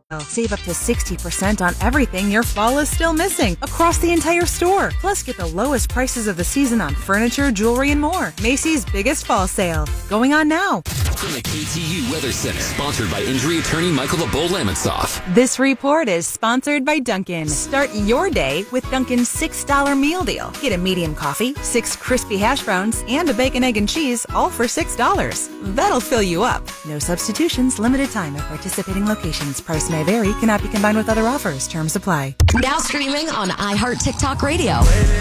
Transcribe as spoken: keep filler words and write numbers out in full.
Save up to sixty percent on everything your fall is still missing across the entire store. Plus, get the lowest prices of the season on furniture, jewelry, and more. Macy's biggest fall sale. Going on now. From the K T U Weather Center, sponsored by injury attorney Michael the Bull Lamonsoff. This report is sponsored by Dunkin'. Start your day with Dunkin's six dollar meal deal. Get a medium coffee, six crispy hash browns, and a bacon, egg, and cheese, all for six dollars. That'll fill you up. No substitutions, limited time at participating locations. Price may vary, cannot be combined with other offers. Terms apply. Now streaming on iHeart TikTok Radio.